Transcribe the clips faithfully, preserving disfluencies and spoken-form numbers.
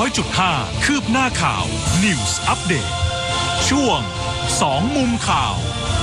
อยจุดห้า คืบหน้าข่าว News Update ช่วงสองมุมข่าว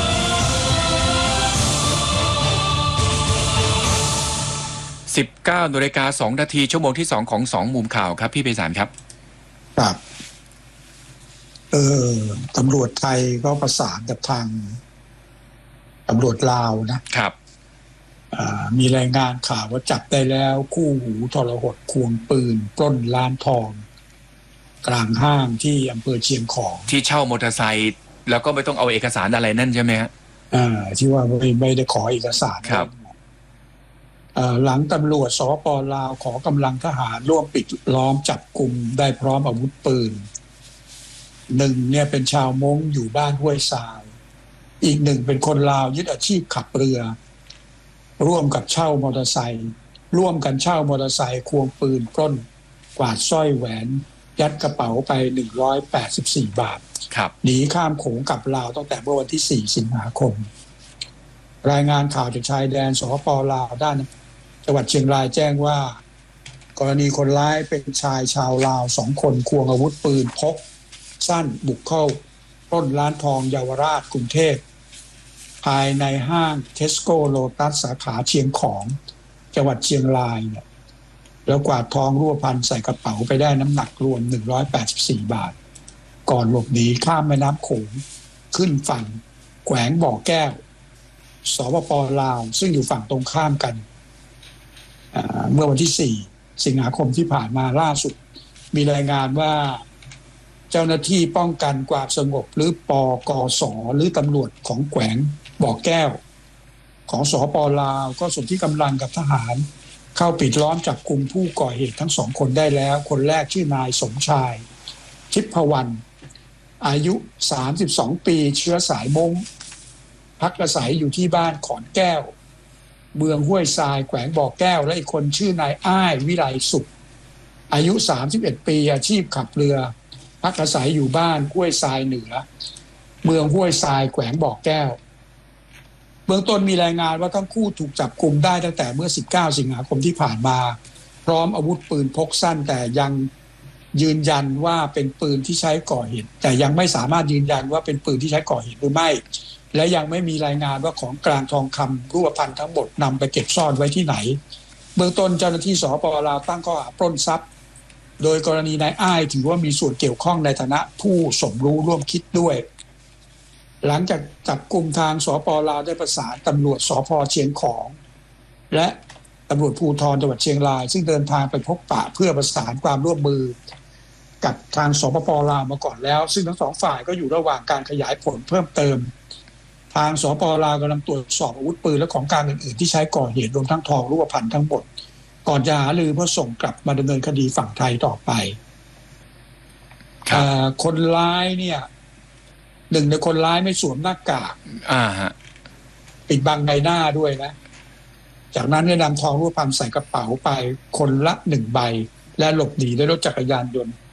สิบเก้านาฬิกาสองนาทีชั่วโมงที่สองของสองมุมข่าวครับพี่ไพศาลครับครับเออตำรวจไทยก็ประสานกับทางตำรวจลาวนะครับมีรายงานข่าวว่าจับได้แล้วคู่หูทรหดควงปืนปล้นร้านทองกลางห้างที่อำเภอเชียงของที่เช่ามอเตอร์ไซค์แล้วก็ไม่ต้องเอาเอกสารอะไรนั่นใช่ไหมฮะอ่าที่ว่าไม่ไม่ได้ขอเอกสารครับหลังตำรวจสปป.ลาวขอกำลังทหารร่วมปิดล้อมจับกุมได้พร้อมอาวุธปืนหนึ่งเนี่ยเป็นชาวม้งอยู่บ้านห้วยทรายอีกหนึ่งเป็นคนลาวยึดอาชีพขับเรือร่วมกับเช่ามอเตอร์ไซค์ร่วมกันเช่ามอเตอร์ไซค์ควงปืนปล้นกวาดสร้อยแหวนยัดกระเป๋าไปหนึ่งร้อยแปดสิบสี่บาทหนีข้ามโขงกลับลาวตั้งแต่เมื่อวันที่สี่สิงหาคมรายงานข่าวจากชายแดนสปป.ลาวด้านจังหวัดเชียงรายแจ้งว่ากรณีคนร้ายเป็นชายชาวลาวสองคนควงอาวุธปืนพกสั้นบุกเข้าปล้นร้านทองเยาวราชกรุงเทพภายในห้างเทสโก้โลตัสสาขาเชียงของจังหวัดเชียงรายเนี่ยแล้วกวาดทองรูปพรรณใส่กระเป๋าไปได้น้ำหนักรวมหนึ่งร้อยแปดสิบสี่บาทก่อนหลบหนีข้ามแม่น้ำโขงขึ้นฝั่งแขวงบ่อแก้วสปป.ลาวซึ่งอยู่ฝั่งตรงข้ามกันเมื่อวันที่สี่สิงหาคมที่ผ่านมาล่าสุดมีรายงานว่าเจ้าหน้าที่ป้องกันความสงบหรือปกส.หรือตำรวจของแขวงบ่อแก้วของสปป.ลาวก็ส่วนที่กำลังกับทหารเข้าปิดล้อมจับกุมผู้ก่อเหตุทั้งสองคนได้แล้วคนแรกชื่อนายสมชายทิพวรรณอายุสามสิบสองปีเชื้อสายม้งพักอาศัยอยู่ที่บ้านขอนแก้วเมืองห้วยทรายแขวงบ่อแก้วและอีกคนชื่อนายอ้ายวิไลสุขอายุสามสิบเอ็ดปีอาชีพขับเรือพักอาศัยอยู่บ้านห้วยทรายเหนือเมืองห้วยทรายแขวงบ่อแก้วเบื้องต้นมีรายงานว่าทั้งคู่ถูกจับกุมได้ตั้งแต่เมื่อสิบเก้าสิงหาคมที่ผ่านมาพร้อมอาวุธปืนพกสั้นแต่ยังยืนยันว่าเป็นปืนที่ใช้ก่อเหตุแต่ยังไม่สามารถยืนยันว่าเป็นปืนที่ใช้ก่อเหตุหรือไม่และยังไม่มีรายงานว่าของกลางทองคำรูปพรรณทั้งหมดนำไปเก็บซ่อนไว้ที่ไหนเบื้องต้นเจ้าหน้าที่สปป.ลาวตั้งข้อหาปล้นทรัพย์โดยกรณีนายอ้ายถือว่ามีส่วนเกี่ยวข้องในฐานะผู้สมรู้ร่วมคิดด้วยหลังจากจับกุมทางสปป.ลาวได้ประสานตำรวจสภ.เชียงของและตำรวจภูธรจังหวัดเชียงรายซึ่งเดินทางไปพบปะเพื่อประสานความร่วมมือกับทางสปป.ลาวมาก่อนแล้วซึ่งทั้งสองฝ่ายก็อยู่ระหว่างการขยายผลเพิ่มเติมทางสปป.ลาวกำลังตรวจสอบอาวุธปืนและของกลางอื่นๆที่ใช้ก่อเหตุรวมทั้งทองรูปพรรณทั้งหมดก่อนจะหารือเพื่อส่งกลับมาดำเนินคดีฝั่งไทยต่อไปคนร้ายเนี่ยหนึ่งในคนร้ายไม่สวมหน้ากากอ่าฮะปิดบังใบหน้าด้วยนะจากนั้นเนี่ยนำทองรูปพรรณใส่กระเป๋าไปคนละหนึ่งใบและหลบหนีด้วยรถจักรยานยนต์